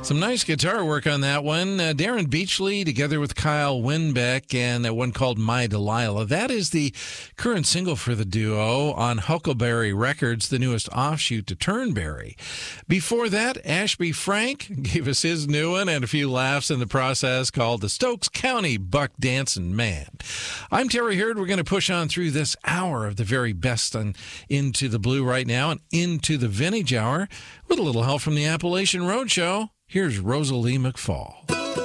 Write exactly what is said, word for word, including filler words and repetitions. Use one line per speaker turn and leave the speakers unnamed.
Some nice guitar work on that one. Uh, Darren Beachley together with Kyle Winbeck and that one called My Delilah. That is the current single for the duo on Huckleberry Records, the newest offshoot to Turnberry. Before that, Ashby Frank gave us his new one and a few laughs in the process called The Stokes County Buck Dancing Man. I'm Terry Hurd. We're going to push on through this hour of the very best on Into the Blue right now and into the Vintage Hour with a little help from the Appalachian Roadshow. Here's Rosalie McFall.